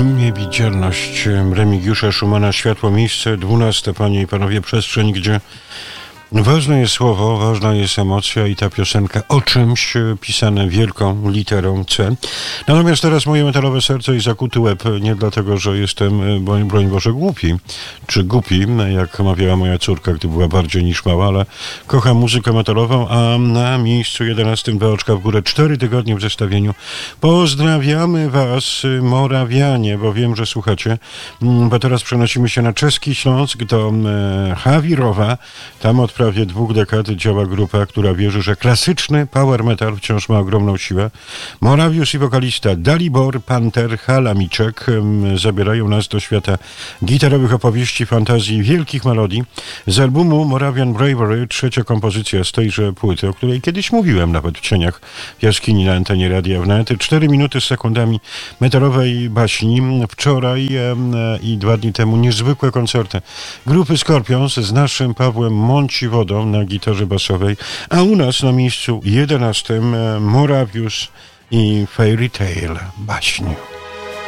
Niewidzialność Remigiusza Szumana, Światło, miejsce 12, panie i panowie, przestrzeń, gdzie ważne jest słowo, ważna jest emocja i ta piosenka o czymś pisane wielką literą C. Natomiast teraz moje metalowe serce i zakuty łeb, nie dlatego, że jestem, broń Boże, głupi, czy głupi, jak mawiała moja córka, gdy była bardziej niż mała, ale kocham muzykę metalową, a na miejscu 11 2 oczka w górę, 4 tygodnie w zestawieniu. Pozdrawiamy was, Morawianie, bo wiem, że słuchacie, bo teraz przenosimy się na czeski Śląsk do Hawirowa. Tam od prawie 2 dekad działa grupa, która wierzy, że klasyczny power metal wciąż ma ogromną siłę. Morawiusz i wokalista Dalibor Panter Halamiczek zabierają nas do świata gitarowych opowieści, fantazji i wielkich melodii. Z albumu Moravian Bravery trzecia kompozycja z tejże płyty, o której kiedyś mówiłem nawet w cieniach jaskini na antenie Radia Wnet. 4 minuty z sekundami metalowej baśni. Wczoraj i 2 dni temu niezwykłe koncerty grupy Scorpions z naszym Pawłem Mąciwodą na gitarze basowej, a u nas na miejscu 11 Morawiusz i Fairy Tale baśni.